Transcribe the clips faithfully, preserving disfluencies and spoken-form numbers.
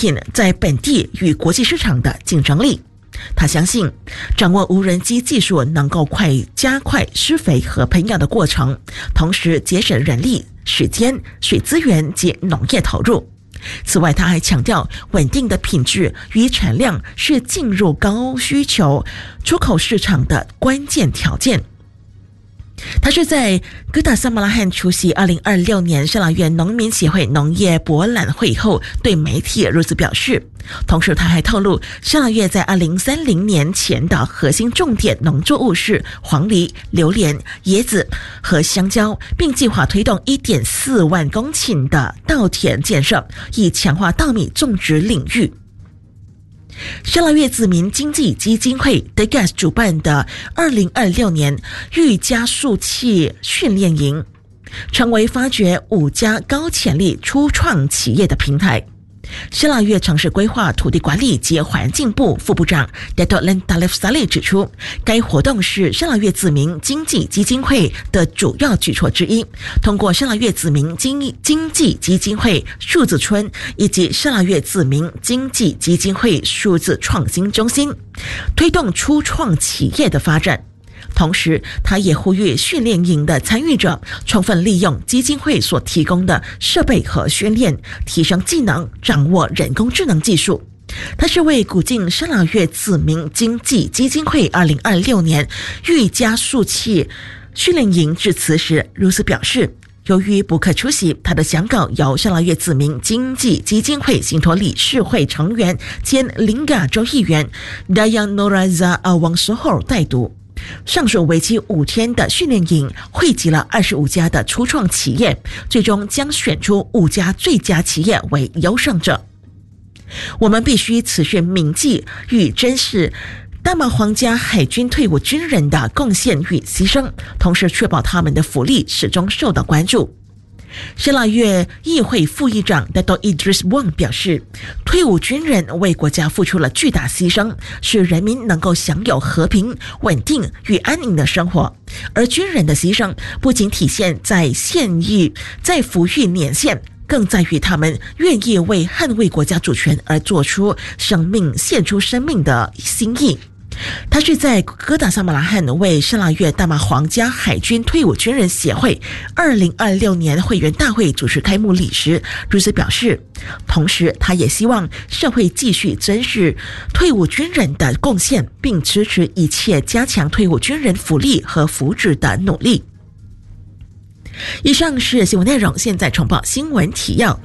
品在本地与国际市场的竞争力。他相信掌握无人机技术能够快加快施肥和喷药的过程，同时节省人力、时间、水资源及农业投入。此外，他还强调稳定的品质与产量是进入高需求出口市场的关键条件。他是在哥打萨马拉罕出席二零二六年沙拉越农民协会农业博览会后对媒体如此表示。同时他还透露，沙拉越在二零三零年前的核心重点农作物是黄梨、榴莲、椰子和香蕉，并计划推动 一点四万公顷的稻田建设，以强化稻米种植领域。沙拉越子民经济基金会 D G A S 主办的二零二六年育加速器训练营，成为发掘五家高潜力初创企业的平台。沙拉越城市规划土地管理及环境部副部长 Dato' Len Talif Saleh 指出，该活动是沙拉越子民经济基金会的主要举措之一，通过沙拉越子民经经济基金会数字村以及沙拉越子民经济基金会数字创新中心，推动初创企业的发展。同时他也呼吁训练营的参与者充分利用基金会所提供的设备和训练，提升技能，掌握人工智能技术。他是为古晋沙拉越子民经济基金会二零二六年育加速器训练营致辞时如此表示。由于不可出席，他的讲稿由沙拉越子民经济基金会信托理事会成员兼林嘎州议员 Dayan Noraza Awangsohor 代读。上述为期五天的训练营汇集了二十五家的初创企业，最终将选出五家最佳企业为优胜者。我们必须持续铭记与珍视大马皇家海军退伍军人的贡献与牺牲，同时确保他们的福利始终受到关注。沙拉越议会副议长 Dato' Idris Wong 表示，退伍军人为国家付出了巨大牺牲，使人民能够享有和平、稳定与安宁的生活。而军人的牺牲不仅体现在现役在服役年限，更在于他们愿意为捍卫国家主权而做出生命、献出生命的心意。他是在哥打萨马拉罕为沙拉越大马皇家海军退伍军人协会二零二六年会员大会主持开幕礼时如此表示。同时他也希望社会继续珍视退伍军人的贡献，并支持一切加强退伍军人福利和福祉的努力。以上是新闻内容，现在重报新闻提要。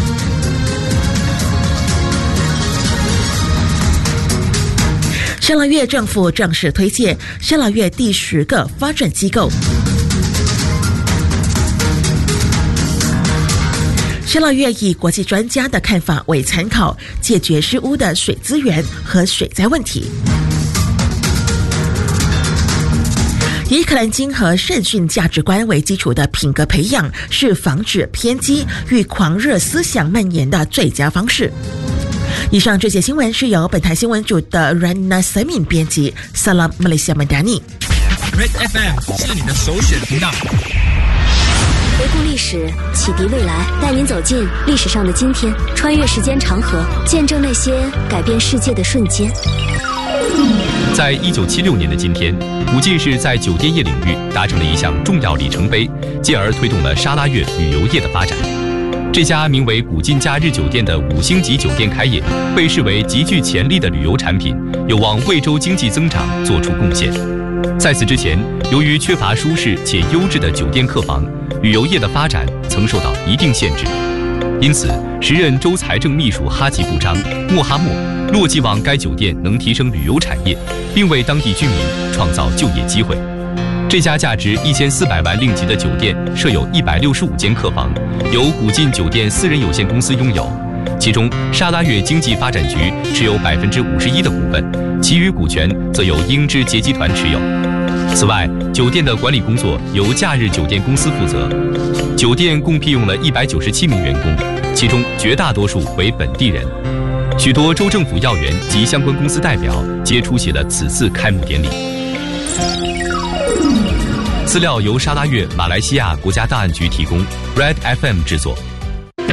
沙拉越政府正式推介沙拉越第十个发展机构。沙拉越以国际专家的看法为参考，解决市屋的水资源和水灾问题。以可兰经和圣训价值观为基础的品格培养，是防止偏激与狂热思想蔓延的最佳方式。以上这些新闻是由本台新闻组的 Rana Samin 编辑 Salam Malaysia Madani。 Red F M 是你的首选频道。 回顾历史，启迪未来，带您走进历史上的今天，穿越时间长河，见证那些改变世界的瞬间。 在一九七六年的今天，古晋市在酒店业领域达成了一项重要里程碑，进而推动了沙拉越旅游业的发展。这家名为古晋假日酒店的五星级酒店开业，被视为极具潜力的旅游产品，有望为州经济增长做出贡献。在此之前，由于缺乏舒适且优质的酒店客房，旅游业的发展曾受到一定限制。因此，时任州财政秘书哈吉部长莫哈默落寄望该酒店能提升旅游产业，并为当地居民创造就业机会。这家价值一千四百万令吉的酒店设有一百六十五间客房，由古晋酒店私人有限公司拥有，其中沙拉越经济发展局持有百分之五十一的股份，其余股权则由英之杰集团持有。此外，酒店的管理工作由假日酒店公司负责。酒店共聘用了一百九十七名员工，其中绝大多数为本地人。许多州政府要员及相关公司代表皆出席了此次开幕典礼。资料由沙拉越马来西亚国家档案局提供 ，Red F M 制作。